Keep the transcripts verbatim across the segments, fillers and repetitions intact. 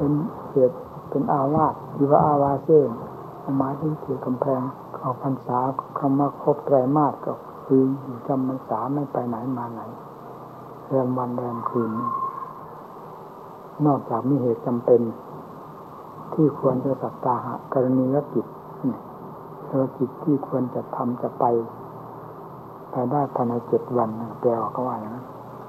เป็นเขตเป็นอาวาสหรือว่าอาวาเซ่หมายถึงเขตกำแพงเข้าพรรษาคำว่าครบไตรมาสก็คืออยู่จำพรรษาไม่ไปไหนมาไหนแรมวันแรมคืนนอกจากมีเหตุจำเป็นที่ควรจะสัตตาหะกรณียกิจภารกิจที่ควรจะทำจะไปไปได้ภายในเจ็ดวันแปลก็ว่าอย่างนั้น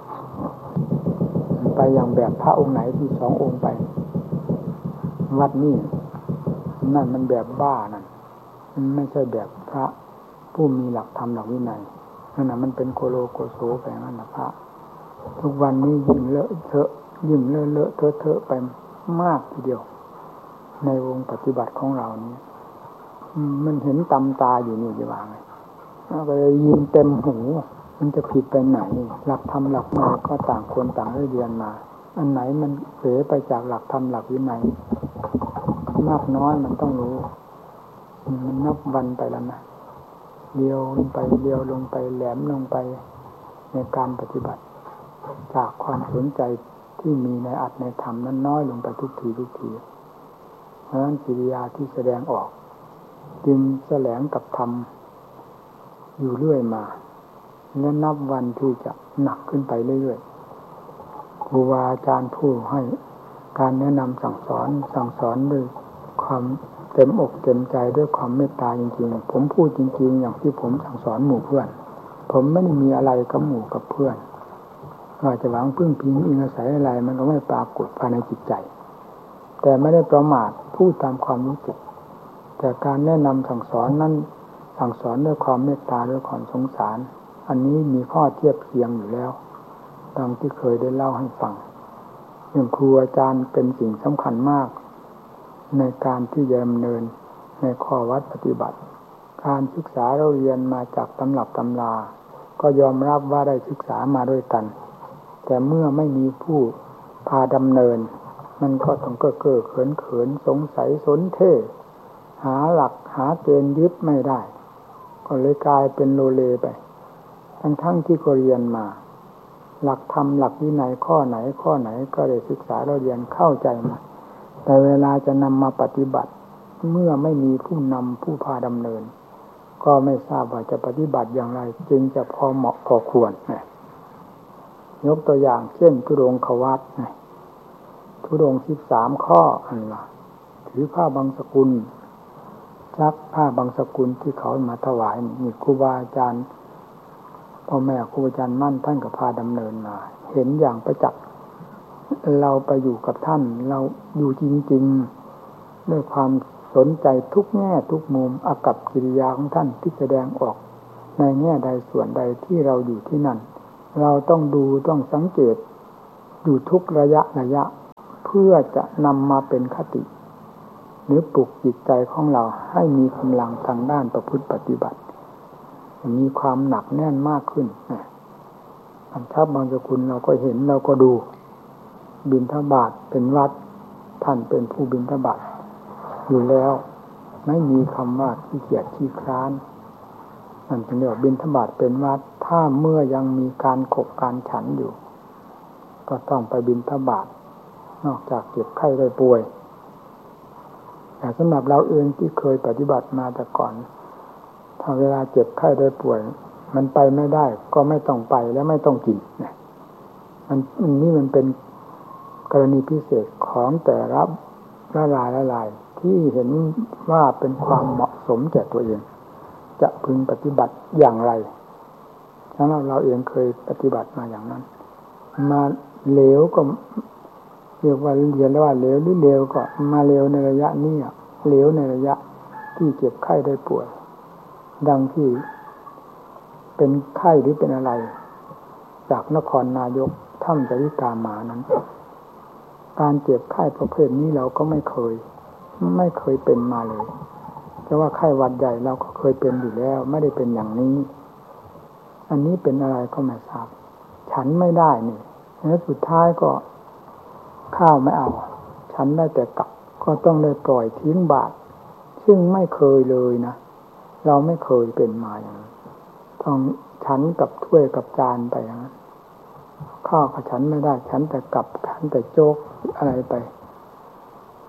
ไปอย่างแบบพระองค์ไหนที่สององค์ไปวัดนี่นั่นมันแบบบ้านั่นมันไม่ใช่แบบพระผู้มีหลักธรรมหลักวินัยนั่นน่ะมันเป็นโกโลโกโสไปนั่นน่ะพระทุกวันนี้ยิ่งเลอะเทอะยิ่งเลอะเลอะเทอะเทอะไปมากทีเดียวในวงปฏิบัติของเรานี้มันเห็นตำตาอยู่นี่จะว่าไงก็เลยยินเต็มหูมันจะผิดไปไหนหลักธรรมหลักวินัยก็ต่างคนต่างได้เรียนมาอันไหนมันเผลอไปจากหลักธรรมหลักวินัยมากน้อยมันต้องรู้มันนับวันไปแล้วนะเดียวลงไปเดียวลงไปแหลมลงไปในการปฏิบัติจากความสนใจที่มีในอัตในธรรมนั้นน้อยลงไปทุกทีทุกทีเพราะฉะนั้นกิริยาที่แสดงออกจึงแสลงกับธรรมอยู่เรื่อยมาและนับวันที่จะหนักขึ้นไปเรื่อยๆครูบาอาจารย์ผู้ให้การแนะนำสั่งสอนสั่งสอนด้วยความเต็มอกเต็มใจด้วยความเมตตาจริงๆผมพูดจริงๆอย่างที่ผมสั่งสอนหมู่เพื่อนผมไม่ได้มีอะไรกับหมู่กับเพื่อนว่าจะหวังพึ่งพิงอิงอาศัยอะไรมันก็ไม่ปรากฏภายในจิตใจแต่ไม่ได้ประมาทพูดตามความรู้สึกแต่การแนะนำสั่งสอนนั้นสั่งสอนด้วยความเมตตาด้วยความสงสารอันนี้มีข้อเทียบเคียงอยู่แล้วดังที่เคยได้เล่าให้ฟังเรื่องครูอาจารย์เป็นสิ่งสำคัญมากในการที่จะดำเนินในข้อวัดปฏิบัติการศึกษาเราเรียนมาจากตำรับตำราก็ยอมรับว่าได้ศึกษามาด้วยกันแต่เมื่อไม่มีผู้พาดำเนินมันก็ต้องเก้อเก้อเขินเขินสงสัยสนเท่หาหลักหาเกณฑ์ยึดไม่ได้ก็เลยกลายเป็นโลเลไปทั้งทั้งที่ก็เรียนมาหลักธรรมหลักวินัยข้อไหนข้อไหนก็ได้ศึกษาเราเรียนเข้าใจมาแต่เวลาจะนำมาปฏิบัติเมื่อไม่มีผู้นำผู้พาดำเนินก็ไม่ทราบว่าจะปฏิบัติอย่างไรจึงจะพอเหมาะพอควรยกตัวอย่างเช่นธุดงควัตรธุดงสิบสามข้ออันละถือผ้าบางสกุลชักผ้าบางสกุลที่เขามาถวายนี่ครูบาอาจารย์พ่อแม่ครูอาจารย์มั่นท่านก็พาดำเนินมาเห็นอย่างประจักษ์เราไปอยู่กับท่านเราอยู่จริงๆด้วยความสนใจทุกแง่ทุกมุมอากัปกิริยาของท่านที่แสดงออกในแง่ใดส่วนใดที่เราอยู่ที่นั่นเราต้องดูต้องสังเกตอยู่ทุกระยะระยะเพื่อจะนำมาเป็นคติหรือปลุกจิตใจของเราให้มีกำลังทางด้านประพฤติปฏิบัติมีความหนักแน่นมากขึ้นอันทับบางสกุลเราก็เห็นเราก็ดูบิณฑบาตเป็นวัดท่านเป็นผู้บิณฑบาตอยู่แล้วไม่มีคำว่าขี้เกียจขี้คร้านนั่นเป็นเรื่องบิณฑบาตเป็นวัดถ้าเมื่อยังมีการขบการฉันอยู่ก็ต้องไปบิณฑบาตนอกจากเจ็บไข้ได้ป่วยแต่สำหรับเราเองที่เคยปฏิบัติมาแต่ก่อนถ้าเวลาเจ็บไข้ได้ป่วยมันไปไม่ได้ก็ไม่ต้องไปและไม่ต้องกินนะมันนี่มันเป็นกรณีพิเศษของแต่ละละลายละลายที่เห็นว่าเป็นความเหมาะสมแก่ตัวเองจะพึงปฏิบัติอย่างไรสำหรับเราเองเคยปฏิบัติมาอย่างนั้นมาเหลวก็เรียกว่าเรียนแล้วว่าเหลวหรือเลวก็มาเลวในระยะนี้เหลวในระยะที่เจ็บไข้ได้ป่วยดังที่เป็นไข้หรือเป็นอะไรจากนครนายกถ้ำจริกามานั้นการเจ็บไข้ประเภทนี้เราก็ไม่เคยไม่เคยเป็นมาเลยแต่ว่าไข้หวัดใหญ่เราก็เคยเป็นอยู่แล้วไม่ได้เป็นอย่างนี้อันนี้เป็นอะไรก็ไม่ทราบฉันไม่ได้นี่แล้วสุดท้ายก็ข้าวไม่เอาฉันได้แต่กลับก็ต้องได้ปล่อยทิ้งบาตรซึ่งไม่เคยเลยนะเราไม่เคยเป็นมาอย่างนั้นต้องฉันกับถ้วยกับจานไปอย่างนั้นข้าวกับฉันไม่ได้ฉันแต่กลับฉันแต่โจ๊กอะไรไป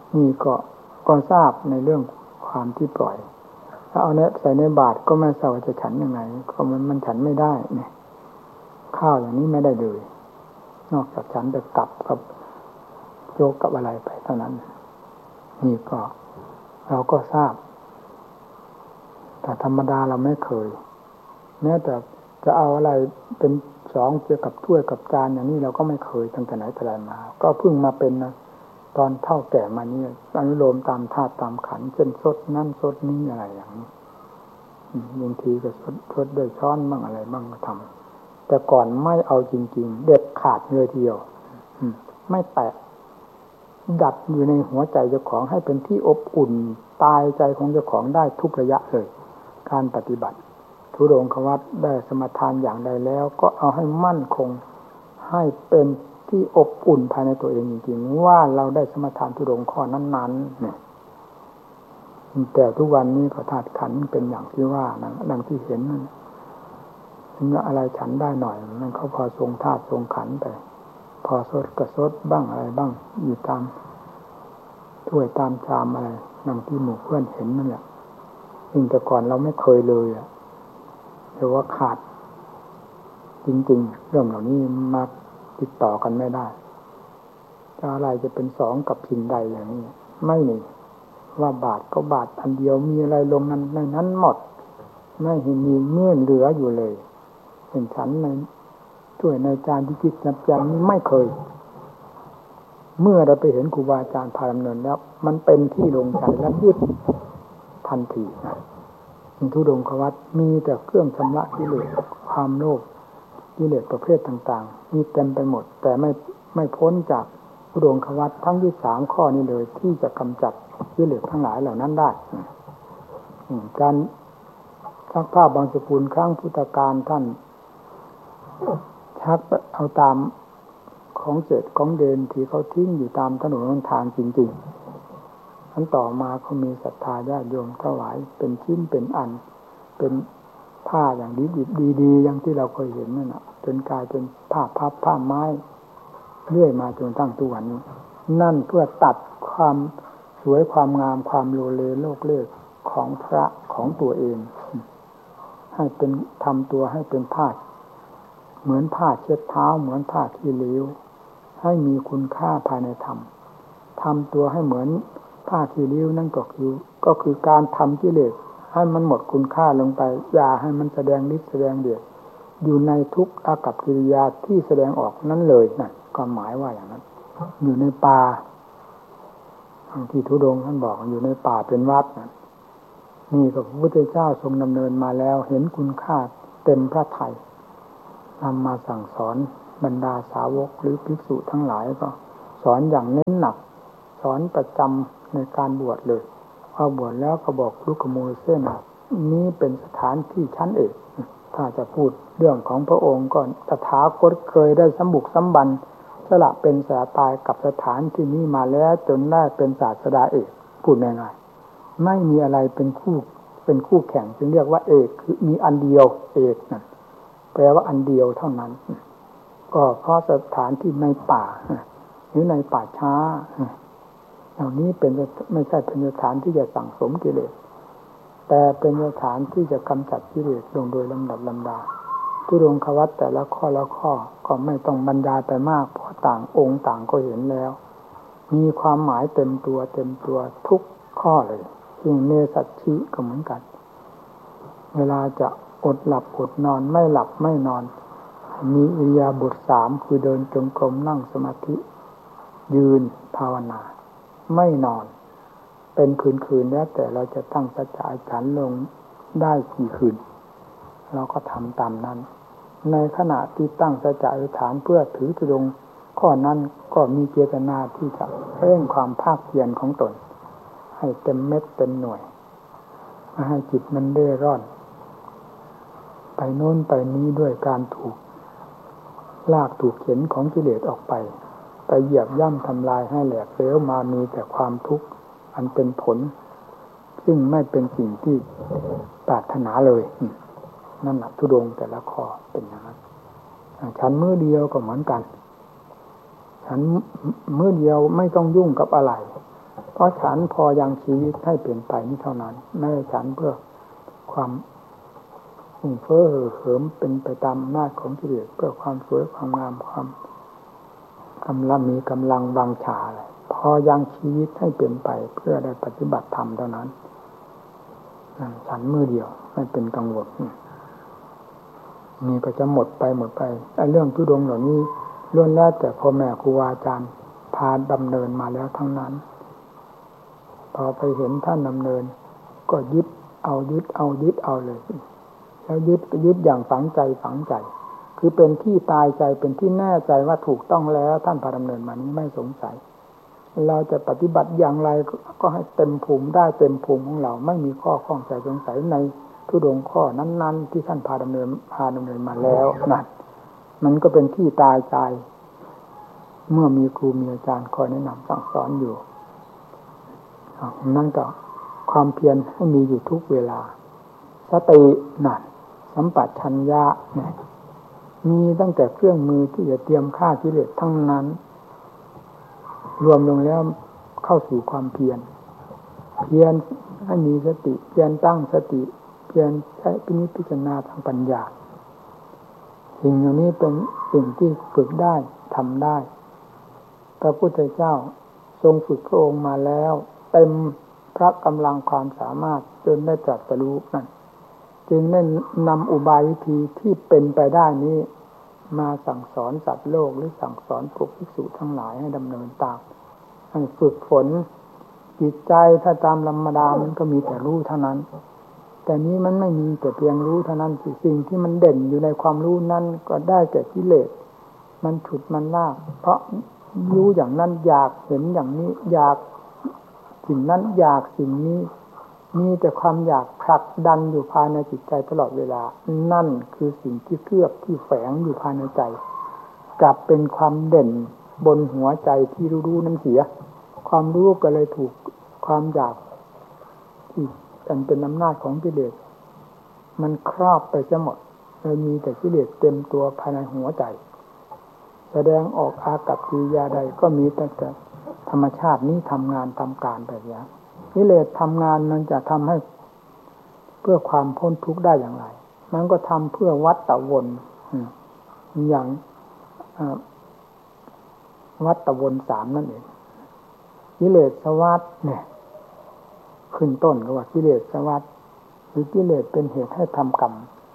นี่ก็ก็ทราบในเรื่องความที่ปล่อยถ้าเอาเนี้ยใส่ในบาตรก็ไม่ทราบว่าจะฉันยังไงก็มันมันฉันไม่ได้เนี่ยข้าวอย่างนี้ไม่ได้เลยนอกจากฉันจะกลับกับโยกกับอะไรไปเท่านั้นนี่ก็เราก็ทราบแต่ธรรมดาเราไม่เคยแม้แต่จะเอาอะไรเป็นสองเกี่ยวกับถ้วยกับจานอย่างนี้เราก็ไม่เคยตั้งแต่ไหนแต่ไรมาก็เพิ่งมาเป็นนะตอนเท่าแก่มานี่อนุโลมตามธาตุตามขันธ์เช่นสดนั่นสดนี้อะไรอย่างนี้บางทีก็สดสดด้วยช้อนบ้างอะไรบ้างก็ทำแต่ก่อนไม่เอาจริงๆเด็ดขาดเลยทีเดียวไม่แตะดับอยู่ในหัวใจเจ้าของให้เป็นที่อบอุ่นตายใจของเจ้าของได้ทุกระยะเลยการปฏิบัติธุดงควัตได้สมทานอย่างใดแล้วก็เอาให้มั่นคงให้เป็นที่อบอุ่นภายในตัวเองจริงๆว่าเราได้สมทานธุดงข้อนั้นๆเนี่ยแต่ทุกวันนี้ก็ธาตุขันธ์เป็นอย่างที่ว่านะดังที่เห็นนั่นถึงอะไรฉันได้หน่อยมันเขาพอทรงธาตุทรงขันธ์ไปพอสดก็สดบ้างอะไรบ้างอยู่ตามถ้วยตามชามอะไรดังที่หมู่เพื่อนเห็นนั่นแหละซึ่งแต่ก่อนเราไม่เคยเลยอ่ะแต่ว่าขาดจริงๆเรื่องเหล่านี้มาติดต่อกันไม่ได้จะอะไรจะเป็นสองกับพินใดอย่างนี้ไม่มีว่าบาทก็บาทอันเดียวมีอะไรลงนั้นในนั้นหมดไม่เห็นมีเงื่อนเหลืออยู่เลยเห็นฉันในถ้วยในจานที่คิดจับจำนี้ไม่เคยเมื่อเราไปเห็นครูบาอาจารย์พาดำเนินแล้วมันเป็นที่ลงใจและยึดทันทีนะธุดงควัตมีแต่เครื่องชำระกิเลสความโลภกิเลสประเภทต่างๆมีเต็มไปหมดแต่ไม่ไม่พ้นจากธุดงควัตทั้งที่สามข้อนี้เลยที่จะกำจัดกิเลสทั้งหลายเหล่านั้นได้การซักผ้าบางสกุลครั้งพุทธกาลท่านชักเอาตามของเศษของเดนที่เขาทิ้งอยู่ตามถนนหนทางจริงๆอันต่อมาเขามีศรัทธาญาติโยมถวายเป็นชิ้นเป็นอันเป็นผ้าอย่างดีดีๆอย่างที่เราเคยเห็นนั่นน่ะจนกลายเป็นผ้าพับผ้าไม้เรื่อยมาจนตั้งทุกวันนี้นั่นเพื่อตัดความสวยความงามความโลเลโลกเล่ห์ของพระของตัวเองให้เป็นทำตัวให้เป็นผ้าเหมือนผ้าเช็ดเท้าเหมือนผ้าที่เหลวให้มีคุณค่าภายในธรรมทำตัวให้เหมือนผ้าที่เหลวนั่นก็คือก็คือการทำกิเลสให้มันหมดคุณค่าลงไปอย่าให้มันแสดงฤทธิ์แสดงเดชอยู่ในทุกอากัปกิริยาที่แสดงออกนั้นเลยนั่นก็หมายว่าอย่างนั้นอยู่ในป่าที่ธุดงค์ท่านบอกอยู่ในป่าเป็นวัดนี่ก็พระพุทธเจ้าทรงดำเนินมาแล้วเห็นคุณค่าเต็มพระทัยนำมาสั่งสอนบรรดาสาวกหรือภิกษุทั้งหลายก็สอนอย่างเน้นหนักสอนประจำในการบวชเลยพอบวชแล้วก็บอกลูกขโมยเส้นนี้เป็นสถานที่ชั้นเอกถ้าจะพูดเรื่องของพระองค์ก็ตถาคตเคยได้สมบุกสมบันสละเป็นสละตายกับสถานที่นี้มาแล้วจนได้เป็นศาสดาเอกพูดง่ายๆไม่มีอะไรเป็นคู่เป็นคู่แข่งจึงเรียกว่าเอกคือมีอันเดียวเอกนั่นแปลว่าอันเดียวเท่านั้นก็เพราะสถานที่ในป่าหรือในป่าช้าเหล่านี้เป็นไม่ใช่เป็นสถานที่จะสั่งสมกิเลสแต่เป็นสถานที่จะกำจัดกิเลสลงโดยลำดับลำดาธุดงควัตแต่ละข้อละข้อก็ไม่ต้องบรรยายไปมากเพราะต่างองค์ต่างก็เห็นแล้วมีความหมายเต็มตัวเต็มตัวทุกข้อเลยยิ่งเนสัชชิก็เหมือนกันเวลาจะอดหลับอดนอนไม่หลับไม่นอนมีอิริยาบถสามคือเดินจงกรมนั่งสมาธิยืนภาวนาไม่นอนเป็นคืนๆแล้วแต่เราจะตั้งสัจจะอธิษฐานลงได้กี่คืนเราก็ทำตามนั้นในขณะที่ตั้งสัจจะอธิษฐานเพื่อถือธุดงค์ข้อนั้นก็มีเจตนาที่จะเร่งความภาคเพียรของตนให้เต็มเม็ดเต็มหน่วยไม่ให้จิตมันเร่ร่อนไปโน้นไปนี้ด้วยการถูกลากถูกเข็นของกิเลสออกไปไปเหยียบย่ำทำลายให้แหลกเหลวมามีแต่ความทุกข์อันเป็นผลซึ่งไม่เป็นสิ่งที่ปรารถนาเลยนั่นแหละธุดงค์แต่ละข้อเป็นอย่างนั้นฉันมื้อเดียวก็เหมือนกันฉันมื้อเดียวไม่ต้องยุ่งกับอะไรพราะฉันพอยังชีวิตให้เปลี่ยนไปนี่เท่านั้นไม่ได้ฉันเพื่อความหุ่งเฟ้อเห่อเหิมเป็นไปตามอำนาจของกิเลสเพื่อความสวยความงามความกำลังมีกำลังวังชาอะไรพอยังชีวิตให้เปลี่ยนไปเพื่อได้ปฏิบัติธรรมเท่านั้นฉันมือเดียวไม่เป็นกังวลนี่ก็จะหมดไปหมดไปไอ้เรื่องทุดงค์เหล่านี้ล้วนแล้วแต่พ่อแม่ครูอาจารย์พาดำเนินมาแล้วทั้งนั้นพอไปเห็นท่านดำเนินก็ยึดเอายึดเอายึดเอาเลยแล้วยึดยึดอย่างฝังใจฝังใจคือเป็นที่ตายใจเป็นที่แน่ใจว่าถูกต้องแล้วท่านพาดำเนินมานี้ไม่สงสัยเราจะปฏิบัติอย่างไรก็ให้เต็มภูมิได้เต็มภูมิของเราไม่มีข้อข้องใจสงสัยในทุดงค์ข้อนั้นๆที่ท่านพาดำเนินพาดำเนินมาแล้วนั่นมันก็เป็นที่ตายใจเมื่อมีครูมีอาจารย์คอยแนะนำสั่งสอนอยู่นั่นก็ความเพียรให้มีอยู่ทุกเวลาสตินั่นสัมปชัญญะเนี่ยมีตั้งแต่เครื่องมือที่จะเตรียมฆ่ากิเลสทั้งนั้นรวมลงแล้วเข้าสู่ความเพียรเพียรให้มีสติเพียรตั้งสติเพียรใช้พินิจพิจารณาทางปัญญาสิ่งเหล่านี้เป็นสิ่งที่ฝึกได้ทำได้พระพุทธเจ้าทรงฝึกพระองค์มาแล้วเต็มพระกำลังความสามารถจนได้ตรัสรู้นั่นจึงได้นำอุบายวิธีที่เป็นไปได้นี้มาสั่งสอนสัตว์โลกหรือสั่งสอนพวกภิกษุทั้งหลายให้ดำเนินตามให้ฝึกฝนจิตใจถ้าตามธรรมดามันก็มีแต่รู้เท่านั้นแต่นี้มันไม่มีแต่เพียงรู้เท่านั้นสิ่งที่มันเด่นอยู่ในความรู้นั้นก็ได้แก่กิเลสมันฉุดมันลากเพราะรู้อย่างนั้นอยากเห็นอย่างนี้อยากสิ่งนั้นอยากสิ่งนี้มีแต่ความอยากผลักดันอยู่ภายในจิตใจตลอดเวลานั่นคือสิ่งที่เคลือบที่แฝงอยู่ภายในใจกลับเป็นความเด่นบนหัวใจที่รู้ๆนั้นเสียความรู้ก็เลยถูกความอยากที่เป็นเป็นอำนาจของกิเลสมันครอบไปซะหมดเลยมีแต่กิเลสเต็มตัวภายในหัวใจแสดงออกอากับกิริยาใดก็มีแต่แต่ธรรมชาตินี้ทำงานทำการแบบนี้กิเลสทำงานมันจะทำให้เพื่อความพ้นทุกข์ได้อย่างไรมันก็ทำเพื่อวัฏฏวนอย่างวัฏฏวนสามนั่นเองกิเลสวัฏเนี่ยขึ้นต้นก็ว่ากิเลสวัฏหรือกิเลสเป็นเหตุให้ทำกรรม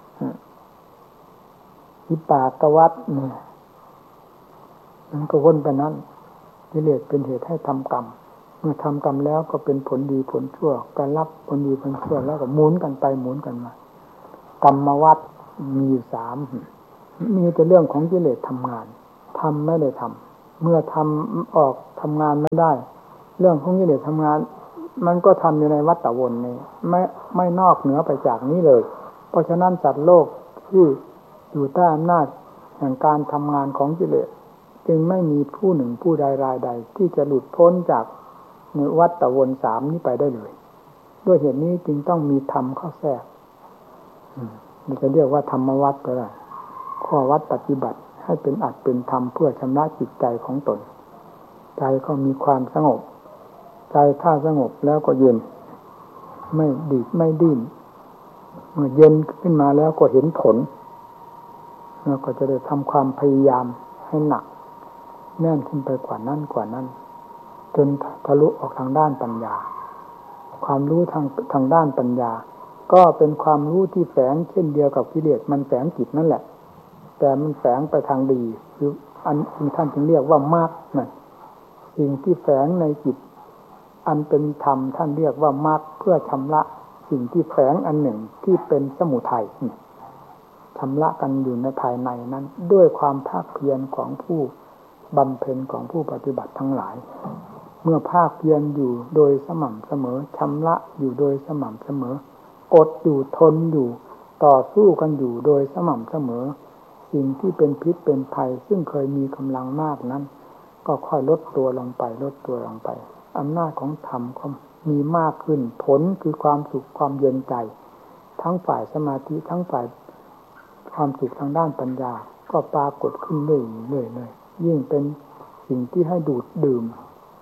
วิปากวัฏเนี่ยมันก็วนไปนั้นกิเลสเป็นเหตุให้ทำกรรมเมื่อทำกรรมแล้วก็เป็นผลดีผลชั่วการรับผลดีผลชั่วแล้วก็หมุนกันไปหมุนกันมากรรมวัฏมีอยู่สามมีแต่เรื่องของกิเลสทำงานทำไม่ได้ทำเมื่อทำออกทำงานไม่ได้เรื่องของกิเลสทำงานมันก็ทำอยู่ในวัฏฏวนนี้ไม่ไม่นอกเหนือไปจากนี้เลยเพราะฉะนั้นสัตว์โลกที่อยู่ใต้อำนาจแห่งการทำงานของกิเลสจึงไม่มีผู้หนึ่งผู้ใดรายใดที่จะหลุดพ้นจากในวัฏวนสามนี้ไปได้เลยด้วยเหตุนี้จึงต้องมีธรรมเข้าแทรกมันจะเรียกว่าธรรมวัฏก็ได้ข้อวัดปฏิบัติให้เป็นอัตเป็นธรรมเพื่อชำระจิตใจของตนใจก็มีความสงบใจถ้าสงบแล้วก็เย็นไม่ดีดไม่ดิ้นเมื่อเย็นขึ้นมาแล้วก็เห็นผลแล้วก็จะได้ทำความพยายามให้หนักแน่นขึ้นไปกว่านั้นกว่านั้นจนทะลุออกทางด้านปัญญาความรู้ทางทางด้านปัญญาก็เป็นความรู้ที่แฝงเช่นเดียวกับกิเลสมันแฝงจิตนั่นแหละแต่มันแฝงไปทางดีคืออันท่านจึงเรียกว่ามรรคนั่นสิ่งที่แฝงในจิตอันเป็นธรรมท่านเรียกว่ามรรคเพื่อชำระสิ่งที่แฝงอันหนึ่งที่เป็นสมุทัยชำระกันอยู่ในภายในนั้นด้วยความภาคเพียรของผู้บำเพ็ญของผู้ปฏิบัติทั้งหลายเมื่อภาคเพียรอยู่โดยสม่ำเสมอชำระอยู่โดยสม่ำเสมอกดอยู่ทนอยู่ต่อสู้กันอยู่โดยสม่ำเสมอสิ่งที่เป็นพิษเป็นภัยซึ่งเคยมีกำลังมากนั้นก็ค่อยลดตัวลงไปลดตัวลงไปอำนาจของธรรมก็มีมากขึ้นผลคือความสุขความเย็นใจทั้งฝ่ายสมาธิทั้งฝ่ายความสุขทางด้านปัญญาก็ปรากฏขึ้นเรื่อยๆเรื่อยๆยิ่งเป็นสิ่งที่ให้ดูดดื่ม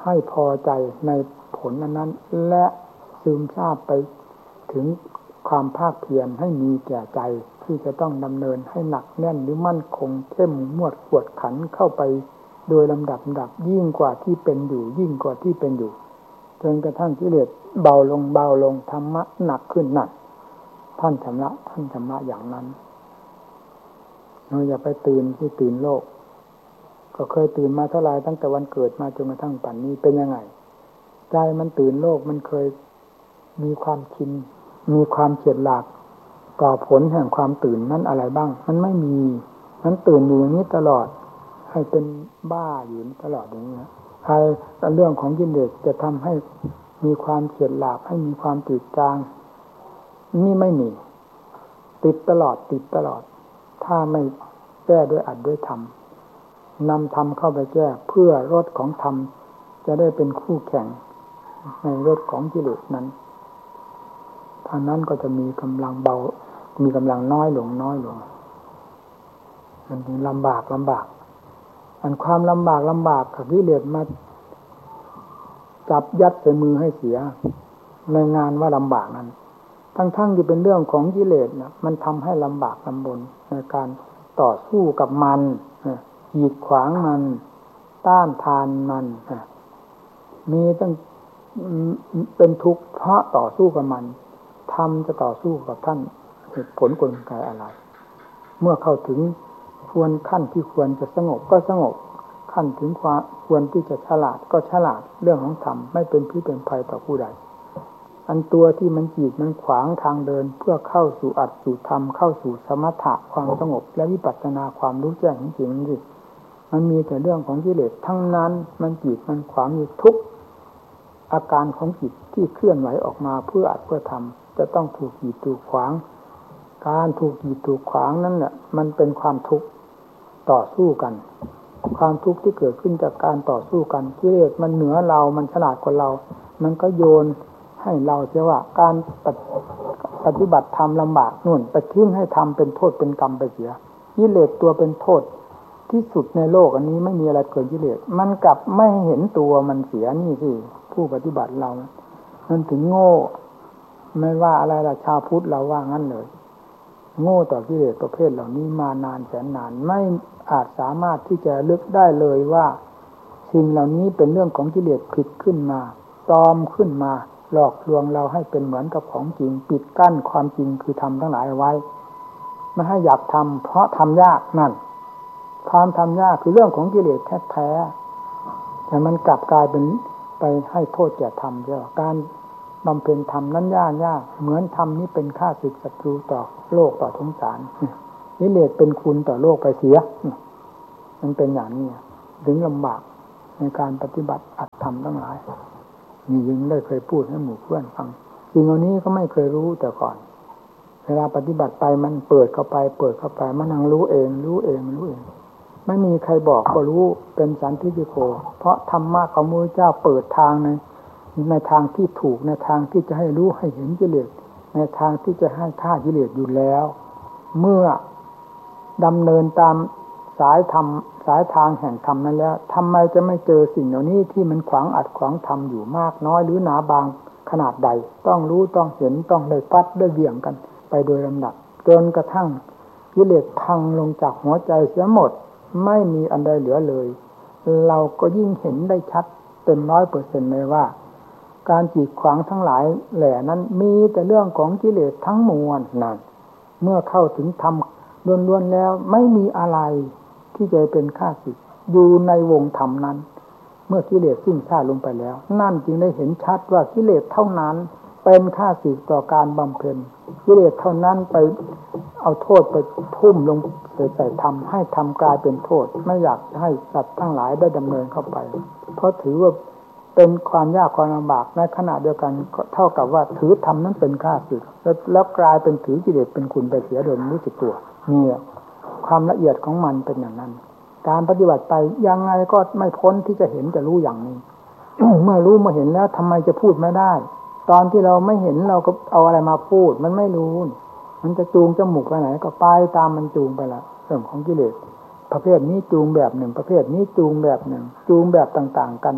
ให้พอใจในผลนั้นและซึมซาบไปถึงความภาคเพียรให้มีแก่ใจที่จะต้องดำเนินให้หนักแน่นหรือมั่นคงเข้มงวดกวดขันเข้าไปโดยลำดับดับยิ่งกว่าที่เป็นอยู่ยิ่งกว่าที่เป็นอยู่จนกระทั่งกิเลสเบาลงเบาลงธรรมะหนักขึ้นหนักท่านชำระท่านชำระอย่างนั้นเราอย่าไปตื่นที่ตื่นโลกก็เคยตื่นมาเท่าไรตั้งแต่วันเกิดมาจนกระทั่งป่านนี้เป็นยังไงใจมันตื่นโลกมันเคยมีความชินมีความเฉียดหลากต่อผลแห่งความตื่นนั้นอะไรบ้างมันไม่มีมันตื่นอยู่อย่างนี้ตลอดให้เป็นบ้าอยู่ตลอดอย่างนี้นะใครเรื่องของกิเลสจะทำให้มีความเฉียดหลากให้มีความติดจางนี่ไม่มีติดตลอดติดตลอดถ้าไม่แก้ด้วยอัดด้วยธรรมนำธรรมเข้าไปแก้เพื่อรสของธรรมจะได้เป็นคู่แข่งในรสของกิเลสนั้นท่านั้นก็จะมีกำลังเบามีกำลังน้อยลงน้อยลงมันถึงลำบากลำบากอันความลำบากลำบากกับกิเลสมาจับยัดใส่มือให้เสียในงานว่าลำบากนั้นทั้งๆที่เป็นเรื่องของกิเลสนะมันทำให้ลำบากลำบนในการต่อสู้กับมันกีดขวางมันต้านทานมันมีตั้งเป็นทุกข์เพราะต่อสู้กับมันทำจะต่อสู้กับท่านเหตุผลกลไกอะไรเมื่อเข้าถึงควรขั้นที่ควรจะสงบก็สงบขั้นถึงความควรที่จะฉลาดก็ฉลาดเรื่องของธรรมไม่เป็นพิษเป็นภัยต่อผู้ใดอันตัวที่มันกีดมันขวางทางเดินเพื่อเข้าสู่อัตสู่ธรรมเข้าสู่สมถะความสงบและวิปัสสนาความรู้แจ้งจริงๆนี่มันมีแต่เรื่องของกิเลสทั้งนั้นมันกีดมันขวางอยู่ทุกอาการของจิตที่เคลื่อนไหวออกมาเพื่ออัดเพื่อทำจะต้องถูกกีดถูกขวางการถูกกีดถูกขวางนั้นแหละมันเป็นความทุกข์ต่อสู้กันความทุกข์ที่เกิดขึ้นจากการต่อสู้กันกิเลสมันเหนือเรามันฉลาดกว่าเรามันก็โยนให้เราเสียว่าการปฏิบัติธรรมลำบากนู่นไปทิ้งให้ทำเป็นโทษเป็นกรรมไปเสียกิเลสตัวเป็นโทษที่สุดในโลกอันนี้ไม่มีอะไรเกินกิเลสมันกลับไม่เห็นตัวมันเสียนี่สิผู้ปฏิบัติเรามันถึงโง่ไม่ว่าอะไรล่ะชาวพุทธเราว่างั้นเลยโง่ต่อกิเลสประเภทเหล่านี้มานานแสนนานไม่อาจสามารถที่จะลึกได้เลยว่าสิ่งเหล่านี้เป็นเรื่องของกิเลสผิดขึ้นมาปลอมขึ้นมาหลอกลวงเราให้เป็นเหมือนกับของจริงปิดกั้นความจริงคือทำทั้งหลายเอาไว้ไม่ให้อยากทำเพราะทำยากนั่นความทำยากคือเรื่องของกิเลสแท้ๆแต่มันกลับกลายเป็นไปให้โทษแก่ธรรมเสียการบำเพ็ญธรรมนั้นยากยากเหมือนธรรมนี้เป็นข้าศึกศัตรูต่อโลกต่อสงสารกิเลสเป็นคุณต่อโลกไปเสียมันเป็นอย่างนี้ถึงลำบากในการปฏิบัติอัตธรรมทั้งหลายนี่ยังได้เคยพูดให้หมู่เพื่อนฟังสิ่งเหล่านี้ก็ไม่เคยรู้แต่ก่อนเวลาปฏิบัติไปมันเปิดเข้าไปเปิดเข้าไปมันนั่งรู้เองรู้เองรู้เองไม่มีใครบอกก็รู้เป็นสันทิฏฐิโกเพราะธรรมะของพระพุทธเจ้าเปิดทางในในทางที่ถูกในทางที่จะให้รู้ให้เห็นกิเลสในทางที่จะให้ฆ่ากิเลสอยู่แล้วเมื่อดำเนินตามสายธรรมสายทางแห่งธรรมนั้นแล้วทำไมจะไม่เจอสิ่งเหล่านี้ที่มันขวางอัดขวางธรรมอยู่มากน้อยหรือหนาบางขนาดใดต้องรู้ต้องเห็นต้องเลยปัดได้เบี่ยงกันไปโดยลำดับจนกระทั่งกิเลสพังลงจากหัวใจเสียหมดไม่มีอันใดเหลือเลยเราก็ยิ่งเห็นได้ชัดเต็มร้อยเปอร์เซ็นต์เลยว่าการกีดขวางทั้งหลายแหล่นั้นมีแต่เรื่องของกิเลสทั้งมวลนั่นเมื่อเข้าถึงธรรมล้วนๆแล้วไม่มีอะไรที่จะเป็นข้าศึกอยู่ในวงธรรมนั้นเมื่อกิเลสสิ้นซากลงไปแล้วนั่นจึงได้เห็นชัดว่ากิเลสเท่านั้นเป็นข้าศึกต่อการบำเพ็ญกิเลสเท่านั้นไปเอาโทษไปทุ่มลงใส่ธรรมให้ธรรมกลายเป็นโทษไม่อยากให้สัตว์ทั้งหลายได้ดำเนินเข้าไปเพราะถือว่าเป็นความยากความลำบากในขณะเดียวกันเท่ากับว่าถือธรรมนั้นเป็นข้าศึกแล้วแล้วกลายเป็นถือกิเลสเป็นคุณไปเสียโดยไม่รู้สึกตัวนี่ความละเอียดของมันเป็นอย่างนั้นการปฏิบัติไปยังไงก็ไม่พ้นที่จะเห็นจะรู้อย่างนี้ เมื่อรู้เมื่อเห็นแล้วทำไมจะพูดไม่ได้ตอนที่เราไม่เห็นเราก็เอาอะไรมาพูดมันไม่รู้มันจะจูงจมูกไปไหนก็ไปตามมันจูงไปละเรื่องของกิเลสประเภทนี้จูงแบบหนึ่งประเภทนี้จูงแบบหนึ่งจูงแบบต่างๆกัน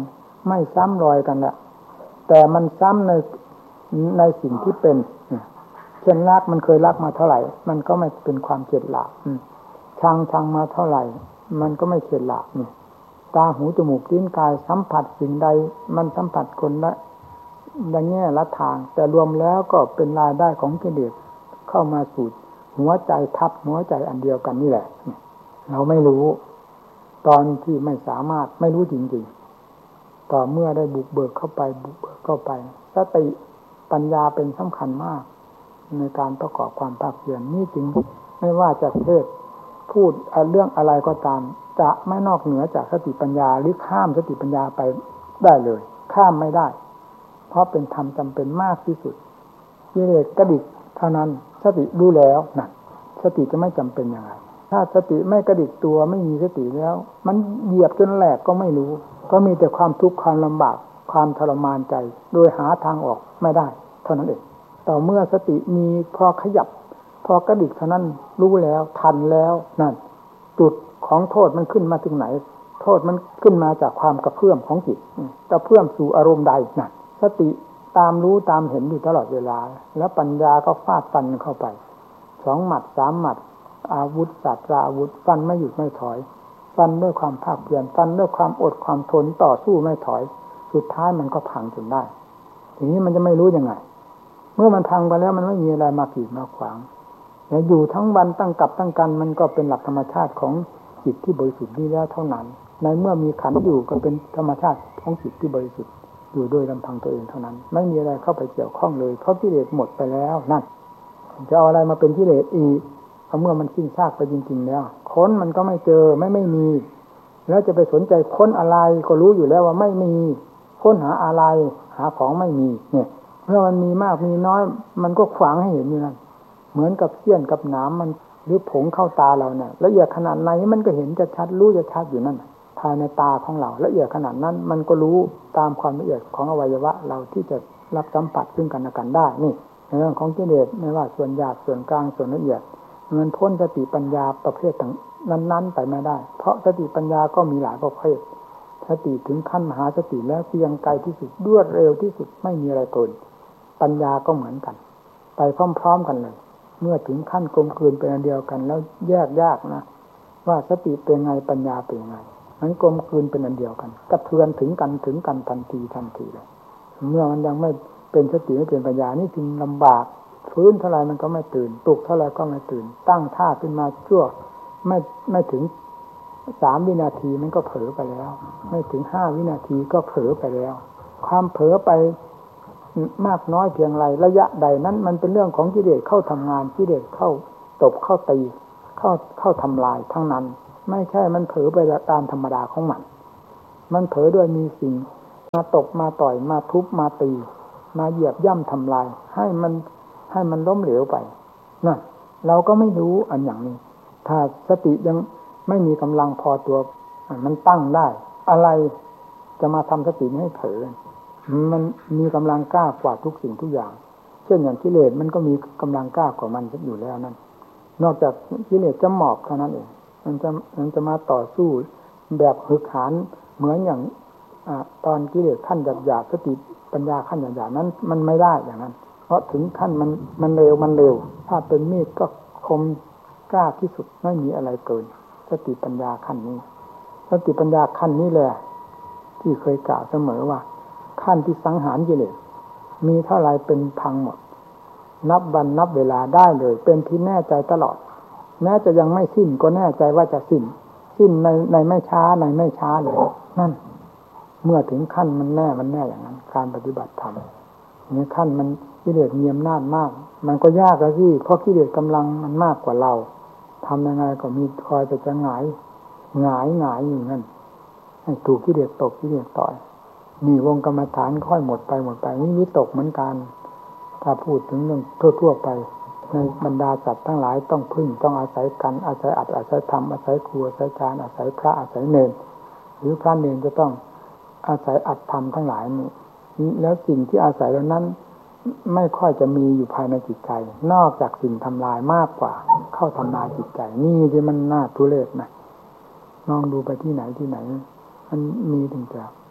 ไม่ซ้ำรอยกันละแต่มันซ้ำในในสิ่งที่เป็นเช่นรักมันเคยรักมาเท่าไหร่มันก็ไม่เป็นความเกลียดหลาบชังชังมาเท่าไหร่มันก็ไม่เกลียดหลาบนี่ตาหูจมูกลิ้นกายสัมผัสสิ่งใดมันสัมผัสคนละอย่างแง่ละทางแต่รวมแล้วก็เป็นรายได้ของกิเลสเข้ามาสู่หัวใจทับหัวใจอันเดียวกันนี่แหละเราไม่รู้ตอนที่ไม่สามารถไม่รู้จริงๆต่อเมื่อได้บุกเบิกเข้าไปบุกเบิกเข้าไปสติปัญญาเป็นสำคัญมากในการประกอบความภาคเพียรนี่จึงไม่ว่าจะเทศพูดเรื่องอะไรก็ตามจะไม่นอกเหนือจากสติปัญญาหรือข้ามสติปัญญาไปได้เลยข้ามไม่ได้เพราะเป็นธรรมจำเป็นมากที่สุดกิเลสกระดิกเท่านั้นสติรู้แล้วนั่นสติจะไม่จำเป็นอย่างไรถ้าสติไม่กระดิกตัวไม่มีสติแล้วมันเหยียบจนแหลกก็ไม่รู้ก็มีแต่ความทุกข์ความลำบากความทรมานใจโดยหาทางออกไม่ได้เท่านั้นเองต่อเมื่อสติมีพอขยับพอกระดิกเท่านั้นรู้แล้วทันแล้วนั่นจุดของโทษมันขึ้นมาถึงไหนโทษมันขึ้นมาจากความกระเพื่อมของจิตกระเพื่อมสู่อารมณ์ใดนั่นสติตามรู้ตามเห็นอยู่ตลอดเวลาแล้วปัญญาก็ฟาดฟันเข้าไปสองหมัดสามหมัดอาวุธศาสตราอาวุธฟันไม่หยุดไม่ถอยฟันด้วยความภาคเพียรฟันด้วยความอดความทนต่อสู้ไม่ถอยสุดท้ายมันก็พังจนได้ทีนี้มันจะไม่รู้ยังไงเมื่อมันพังไปแล้วมันไม่มีอะไรมากีดมาขวางแล้วอยู่ทั้งวันตั้งกับตั้งกันมันก็เป็นหลักธรรมชาติของจิตที่บริสุทธิ์นี่แล้วเท่านั้นในเมื่อมีขันธ์อยู่ก็เป็นธรรมชาติของจิตที่บริสุทธิ์อยู่โดยลำพังตัวเองเท่านั้นไม่มีอะไรเข้าไปเกี่ยวข้องเลยเพราะกิเลสหมดไปแล้วนั่นจะเอาอะไรมาเป็นกิเลสอีกเมื่อมันสิ้นซากไปจริงๆแล้วค้นมันก็ไม่เจอไม่ไม่มีแล้วจะไปสนใจค้นอะไรก็รู้อยู่แล้วว่าไม่มีค้นหาอะไรหาของไม่มีเนี่ยเมื่อมันมีมากมีน้อยมันก็ขวางให้เห็นอยู่นั่นเหมือนกับเสี้ยนกับหนามมันหรือผงเข้าตาเราเนี่ยละเอียดขนาดไหนมันก็เห็นจะชัดรู้จะชัดอยู่นั่นภายในตาของเราละเอียดขนาดนั้นมันก็รู้ตามความละเอียดของอวัยวะเราที่จะรับสัมผัสซึ่งกันและกันได้นี่ในเรื่องของกิเลสไม่ว่าส่วนหยาบส่วนกลางส่วนละเอียดมันพ้นสติปัญญาประเภทต่างนั้นๆไปไม่ได้เพราะสติปัญญาก็มีหลายประเภทสติถึงขั้นมหาสติแล้วเพียงไกลที่สุดรวดเร็วที่สุดไม่มีอะไรเกินปัญญาก็เหมือนกันไปพร้อมๆกันเลยเมื่อถึงขั้นกลมกลืนเป็นอันเดียวกันแล้วแยกยากนะว่าสติเป็นไงปัญญาเป็นไงนั้นกลมกลืนเป็นอันเดียวกันกระเทือนถึงกันถึงกันทันทีทันทีเลยเมื่อมันยังไม่เป็นสติไม่เป็นปัญญานี่จึงลำบากฟื้นเท่าไรมันก็ไม่ตื่นปลุกเท่าไรก็ไม่ตื่นตั้งท่าขึ้นมาชั่วไม่ไม่ถึงสามวินาทีมันก็เผลอไปแล้วไม่ถึงห้าวินาทีก็เผลอไปแล้วความเผลอไปมากน้อยเพียงไรระยะใดนั้นมันเป็นเรื่องของกิเลสเข้าทำงานกิเลสเข้าตบเข้าตีเข้าเข้าทำลายทั้งนั้นไม่ใช่มันเผลอไปตามธรรมดาของมันมันเผลอด้วยมีสิ่งมาตบมาต่อยมาทุบมาตีมาเหยียบย่ำทำลายให้มันให้มันล้มเหลวไปนะเราก็ไม่รู้อันอย่างนี้ถ้าสติยังไม่มีกำลังพอตัวมันตั้งได้อะไรจะมาทำสตินี้ให้เผลอมันมีกำลังกล้ากว่าทุกสิ่งทุกอย่างเช่นอย่างกิเลสมันก็มีกำลังกล้ากว่ามันอยู่แล้วนั่นนอกจากกิเลสจะหมอบเท่านั้นเองมันจะมันจะมาต่อสู้แบบหึกหาญเหมือนอย่างอ่าตอนกิเลสขั้นหยาบๆสติปัญญาขั้นหยาบๆนั้นมันไม่ได้อย่างนั้นเพราะถึงขั้นมันมันเร็วมันเร็วถ้าเป็นมีดก็คมกล้าที่สุดไม่มีอะไรเกินสติปัญญาขั้นนี้สติปัญญาขั้นนี้แหละที่เคยกล่าวเสมอว่าขั้นที่สังหารกิเลสมีเท่าไรเป็นพังหมดนับวันนับเวลาได้เลยเป็นที่แน่ใจตลอดแม้จะยังไม่สิ้นก็แน่ใจว่าจะสิ้นสิ้นในในไม่ช้าในไม่ช้าเลยนั่นเมื่อถึงขั้นมันแน่มันแน่อย่างนั้นการปฏิบัติธรรมนี่ขั้นมันกิเลสมีอำนาจมากมันก็ยากแล้วสิเพราะกิเลสกำลังมันมากกว่าเราทำยังไงก็มีคอยจะจะหงายหงายหงายอยู่นั่นให้ถูกกิเลสตกกิเลสต่อยนี่วงกรรมฐานค่อยหมดไปหมดไปนี่วิตกเหมือนกันถ้าพูดถึงเรื่องทั่วๆไปในบรรดาสัตว์ทั้งหลายต้องพึ่งต้องอาศัยกันอาศัยอัดอาศัยธรรมอาศัยครูอาศัยการอาศัยพระอาศัยเนรหรือพระเนรจะต้องอาศัยอัดธรรมทั้งหลายนี่แล้วสิ่งที่อาศัยเหล่านั้นไม่ค่อยจะมีอยู่ภายในจิตใจนอกจากสิ่งทำลายมากกว่าเข้าทำลายจิตใจนี่ที่มันน่าทุเรศนะลองดูไปที่ไหนที่ไหนมันมีถึงจะ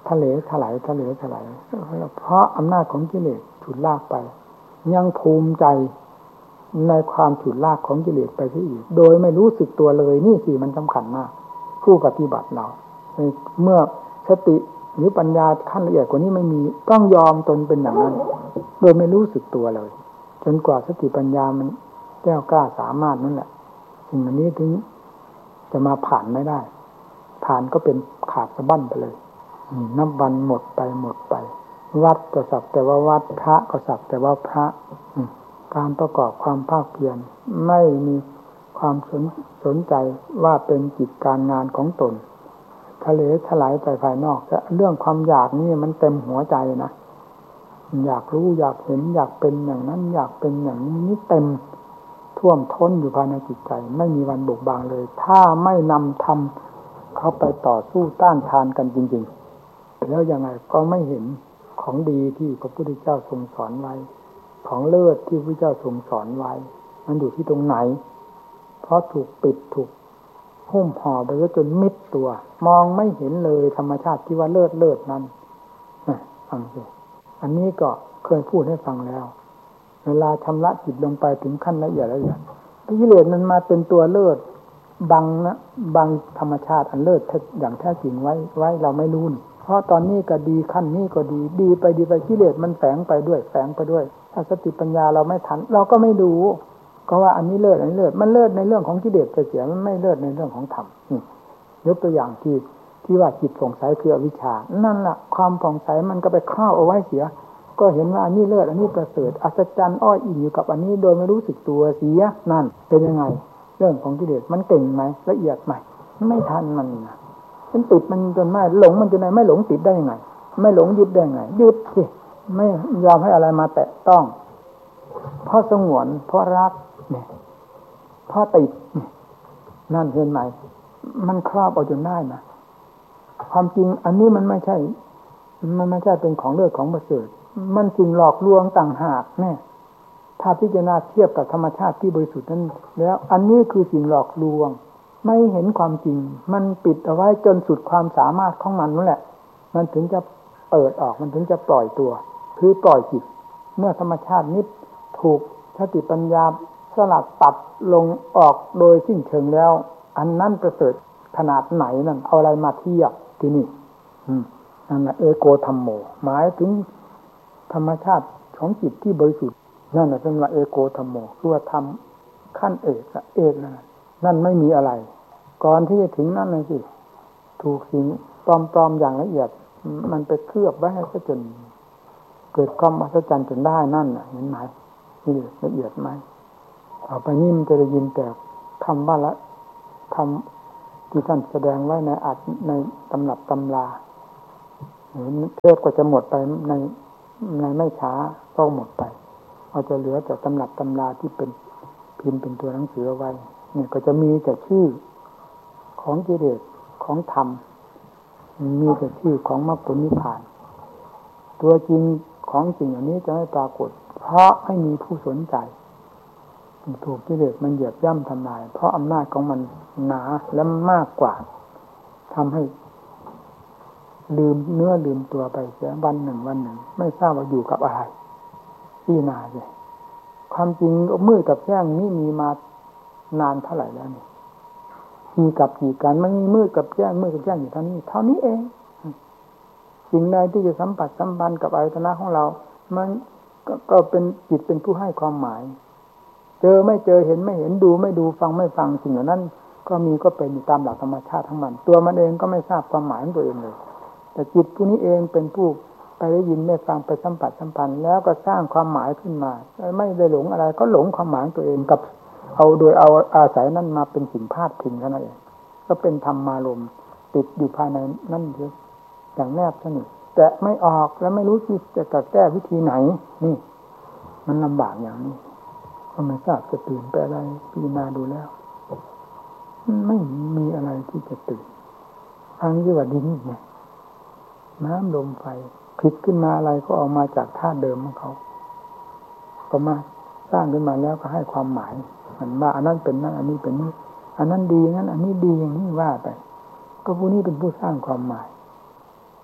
ทะเลถลายทะเลถลายเพราะอำนาจของกิเลสฉุดลากไปยังภูมิใจในความฉุดลากของกิเลสไปที่อีกโดยไม่รู้สึกตัวเลยนี่สิมันสำคัญมากผู้ปฏิบัติเราเมื่อสติหรือปัญญาขั้นละเอียดกว่านี้ไม่มีต้องยอมตนเป็นอย่างนั้นโดยไม่รู้สึกตัวเลยจนกว่าสติปัญญามันแก้วกล้าสามารถนั่นแหละสิ่งอันนี้ถึงจะมาผ่านไม่ได้ผ่านก็เป็นขาดสะบั้นไปเลยนับวันหมดไปหมดไปวัดก็สักแต่ว่าวัดพระก็สักแต่ว่าพระการประกอบความภาคเพียรไม่มีความสนสนใจว่าเป็นกิจการงานของตนทะเลถลายไปภายนอกแต่เรื่องความอยากนี่มันเต็มหัวใจนะอยากรู้อยากเห็นอยากเป็นอย่างนั้นอยากเป็นอย่างนี้นี่เต็มท่วมท้นอยู่ภายในจิตใจไม่มีวันบกบางเลยถ้าไม่นำธรรมเข้าไปต่อสู้ต้านทานกันจริงๆแล้วยังไงก็ไม่เห็นของดีที่พระพุทธเจ้าทรงสอนไว้ของเลิศที่พระพุทธเจ้าทรงสอนไว้มันอยู่ที่ตรงไหนเพราะถูกปิดถูกหุ้มห่อไปจนมิดตัวมองไม่เห็นเลยธรรมชาติที่ว่าเลิศเลิศนั้นฟังสิอันนี้ก็เคยพูดให้ฟังแล้วเวลาชำระจิตลงไปถึงขั้นละเอียดละเอียดกิเลสมันมาเป็นตัวเลิศบังนะบังธรรมชาติอันเลิศอย่างแท้จริงไว้ไว้เราไม่รู้เพราะตอนนี้ก็ดีขั้นนี้ก็ดีดีไปดีไปกิเลสมันแฝงไปด้วยแฝงไปด้วยถ้าสติปัญญาเราไม่ทันเราก็ไม่ดูก็ว่าอันนี้เลิศอันนี้เลิศมันเลิศในเรื่องของกิเลสไปเสียมันไม่เลิศในเรื่องของธรรมยกตัวอย่างที่ที่ว่าจิตผ่องใสคืออวิชชานั่นแหละความผ่องใสมันก็ไปครอบเอาไว้เสียก็เห็นว่าอันนี้เลิศอันนี้ประเสริฐอัศจรรย์อ้อยอิงอยู่กับอันนี้โดยไม่รู้สึกตัวเสียนั่นเป็นยังไงเรื่องของกิเลสมันเก่งไหมละเอียดไหมไม่ทันมันนะมันติดมันจนไม่หลงมันจนไหนไม่หลงติดได้ยังไงไม่หลงยึดได้ยังไงยึดสิไม่ยอมให้อะไรมาแตะต้องเพราะสงวนเพราะรักเนี่ยเพราะติดนั่นเห็นไหมมันครอบเอาจนได้นะความจริงอันนี้มันไม่ใช่มันไม่ใช่เป็นของเลิศของประเสริฐมันสิ่งหลอกลวงต่างหากแน่ถ้าพิจารณาเทียบกับธรรมชาติที่บริสุทธิ์นั้นแล้วอันนี้คือสิ่งหลอกลวงไม่เห็นความจริงมันปิดเอาไว้จนสุดความสามารถของมันนั่นแหละมันถึงจะเปิดออกมันถึงจะปล่อยตัวคือปล่อยจิตเมื่อธรรมชาตินี้ถูกสติปัญญาสลัดตัดลงออกโดยสิ้นเชิงแล้วอันนั้นประเสริฐขนาดไหนนั่นเอาอะไรมาเทียบที่นี่นั่นแหละเอโกธัมโมหมายถึงธรรมชาติของจิตที่บริสุทธิ์นั่นแหละเป็นว่าเอโกธัมโมคือว่าธรรมขั้นเอกเอกนั่นนั่นไม่มีอะไรก่อนที่จะถึงนั่นเลยสิถูกสิ่งปลอมๆอย่างละเอียดมันไปเคลือบไว้ให้ซะจนเกิดความอัศจรรย์จนได้นั่นน่ะเห็นไหมนี่ละเอียดไหมต่อไปนี้มันจะได้ยินแต่คำว่าละคำที่ท่านแสดงไว้ในอัดในตำรับตำราเทศก็จะหมดไปในในไม่ช้าก็หมดไปเอาจะเหลือแต่ตำรับตำราที่เป็นพิมพ์เป็นตัวหนังสือเอาไว้เนี่ยก็จะมีแต่ชื่อของกิเลสของธรรมมีแต่ชื่อของมรรคผลนิพพานตัวจริงของจริงอันนี้จะไม่ปรากฏเพราะไม่มีผู้สนใจถูกกิเลสมันเหยียบย่ำทำลายเพราะอำนาจของมันหนาและมากกว่าทำให้ลืมเนื้อลืมตัวไปเสียวันหนึ่งวันหนึ่งไม่ทราบว่าอยู่กับอะไรที่นาเลยความจริงมืดกับแจ้งนี่มีมานานเท่าไหร่แล้วนี่มีกับกี่กันมันมีมืดกับแจ้งมืดกับแจ้งอยู่เท่านี้เท่านี้เองสิ่งใดที่จะสัมผัสสัมพันธ์กับอายตนะของเรามันกก็เป็นจิตเป็นผู้ให้ความหมายเจอไม่เจอเห็นไม่เห็นดูไม่ดูฟังไม่ฟังสิ่งเหล่านั้นก็มีก็เป็นอยู่ตามหลักธรรมชาติทั้งมันตัวมันเองก็ไม่ทราบความหมายของตัวเองเลยแต่จิตผู้นี้เองเป็นผู้ไปได้ยินได้ฟังไปสัมผัสสัมพันธ์แล้วก็สร้างความหมายขึ้นมาไม่ได้หลงอะไรก็หลงความหมายตัวเองกับเอาโดยเอาอาศัยนั้นมาเป็นสิ่งพาดพิงเท่านั้นเองก็เป็นธรรมารมณ์ติดอยู่ภายในนั่นเองอย่างแนบสนิทแต่ไม่ออกแล้วไม่รู้จะแก้วิธีไหนนี่มันลำบากอย่างนี้ก็ไม่ทราบจะตื่นไปอะไรพิจารณาดูแล้วไม่มีอะไรที่จะตื่นทั้งที่ว่าดินเนี่ยน้ำลมไฟผิดขึ้นมาอะไรก็ออกมาจากธาตุเดิมของเขาก็มาสร้างขึ้นมาแล้วก็ให้ความหมายมันว่าอันนั้นเป็นนั่นอันนี้เป็นนี่อันนั้นดีงั้นอันนี้ดีอย่างนี้ว่าไปก็ผู้นี้เป็นผู้สร้างความหมาย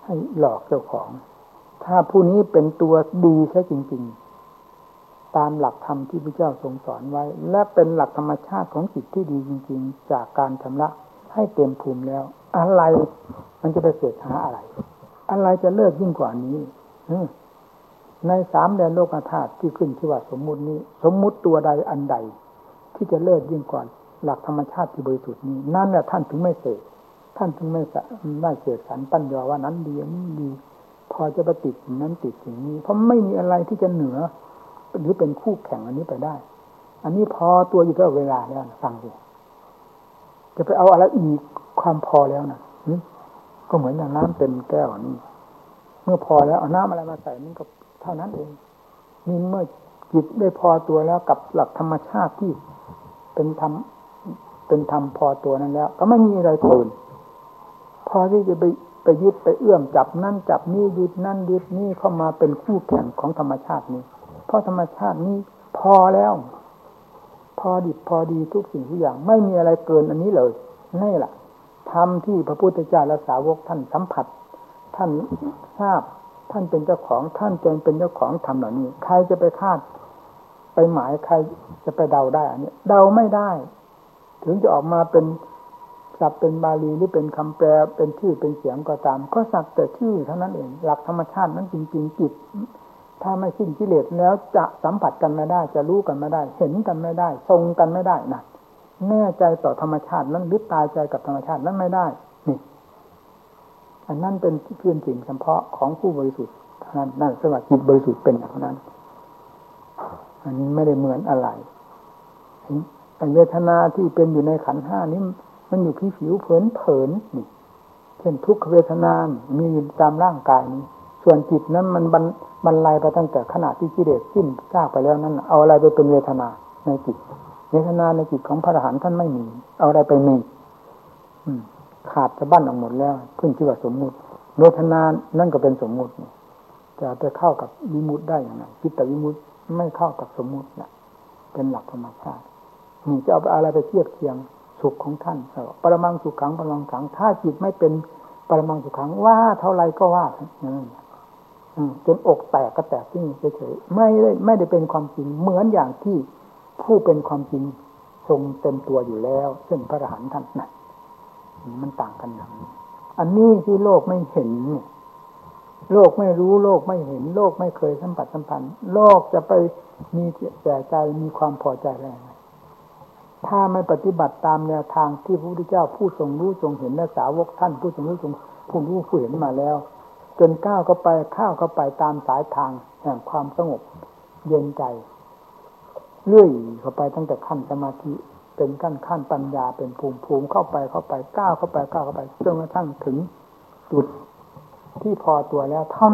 ให้หลอกเจ้าของถ้าผู้นี้เป็นตัวดีใช่จริงๆตามหลักธรรมที่พระเจ้าทรงสอนไว้และเป็นหลักธรรมชาติของจิตที่ดีจริงๆจากการชำระให้เต็มภูมิแล้วอะไรมันจะไปเสกหาอะไรอะไรจะเลิศยิ่งกว่านี้ในสามแดนโลกธาตุที่ขึ้นชื่อว่าสมมุตินี้สมมุติตัวใดอันใดที่จะเลิศยิ่งกว่าหลักธรรมชาติที่บริสุทธิ์นี้นั่นแหละท่านถึงไม่เสกท่านถึงไม่ไม่เสกสรรปั้นยอว่านั้นดีนี้ดีพอจะไปติดสิ่งนั้นติดสิ่งนี้เพราะไม่มีอะไรที่จะเหนือหรือเป็นคู่แข่งอันนี้ไปได้อันนี้พอตัวอยู่ตลอดเวลาแล้วฟังดิจะไปเอาอะไรอีกความพอแล้วนะก็เหมือนอย่างน้ำเต็มแก้วนี่เมื่อพอแล้วเอาน้ำอะไรมาใส่นี่ก็เท่านั้นเองนี่เมื่อจิตได้พอตัวแล้วกับหลักธรรมชาติที่เป็นธรรมเป็นธรรมพอตัวนั้นแล้วก็ไม่มีอะไรเกินพอที่จะไปไปยึดไปเอื้อมจับนั่นจับนี่ยึดนั่นยึดนี่เข้ามาเป็นคู่แข่งของธรรมชาตินี้เพราะธรรมชาตินี้พอแล้วพอดิบพอดีทุกสิ่งทุกอย่างไม่มีอะไรเกินอันนี้เลยนี่แหละธรรมที่พระพุทธเจ้าและสาวกท่านสัมผัสท่านทราบท่านเป็นเจ้าของท่านจนเป็นเจ้าของธรรมเหล่านี้ใครจะไปคาดไปหมายใครจะไปเดาได้อันนี้เดาไม่ได้ถึงจะออกมาเป็นศัพท์เป็นบาลีหรือเป็นคำแปลเป็นชื่อเป็นเสียงก็ตามก็สักแต่ชื่อเท่านั้นเองหลักธรรมชาตินั้นจริงๆจิตถ้าไม่สิ้นกิเลสแล้วจะสัมผัสกันไม่ได้จะรู้กันไม่ได้เห็นกันไม่ได้ทรงกันไม่ได้นะแน่ใจต่อธรรมชาตินั้นหรือตายใจกับธรรมชาตินั้นไม่ได้นี่อันนั้นเป็นเพื่อนสิ่งเฉพาะของผู้บริสุทธิ์นั้นนั่นสวัสดิ์จิตบริสุทธิ์เป็นอย่างนั้นอันนี้ไม่ได้เหมือนอะไรเวทนาที่เป็นอยู่ในขันธ์ห้านี้มันอยู่ที่ผิวเผินเผินนี่เช่นทุกขเวทนามีอยู่ตามร่างกายนี้ส่วนจิตนั้นมันบรรบรรลัยไปตั้งแต่ขณะที่กิเลสสิ้นซากไปแล้วนั้นเอาอะไรไปเป็นเวทนาในจิตเวทนาในจิตของพระอรหันต์ท่านไม่มีเอาอะไรไปมีขาดสะบั้นออกหมดแล้วขึ้นชื่อว่าสมมุติเวทนานั่นก็เป็นสมมุติจะไปเข้ากับวิมุตติได้อย่างไรจิตตวิมุตติไม่เข้ากับสมมุตินะเป็นหลักธรรมชาตินี่จะเอาอะไรไปเทียบเคียงสุขของท่านปรมังสุขขังปรมังขังถ้าจิตไม่เป็นปรมังสุขขังว่าเท่าไรก็ว่านั่นจนอกแตกก็แตกที่นี่เฉยๆไม่ได้ไม่ได้เป็นความจริงเหมือนอย่างที่ผู้เป็นความจริงทรงเต็มตัวอยู่แล้วเช่นพระอรหันต์ท่านนั่นมันต่างกันอย่างนี้อันนี้ที่โลกไม่เห็นเนี่ยโลกไม่รู้โลกไม่เห็นโลกไม่เคยสัมผัสสัมพันธ์โลกจะไปมีแต่ใจมีความพอใจอะไรถ้าไม่ปฏิบัติตามแนวทางที่พระพุทธเจ้าผู้ทรงรู้ทรงเห็นและสาวกท่านผู้ทรงรู้ทรงผู้รู้ผู้เห็นมาแล้วจนก้าวเข้าไปข้าวเข้าไปตามสายทางแห่งความสงบเย็นใจเลื่อยเข้าไปตั้งแต่ขั้นสมาธิเป็นขั้นขั้นปัญญาเป็นภูมิภูมิเข้าไปเข้าไปก้าวเข้าไปก้าวเข้าไปจนกระทั่งถึงจุดที่พอตัวแล้วเท่า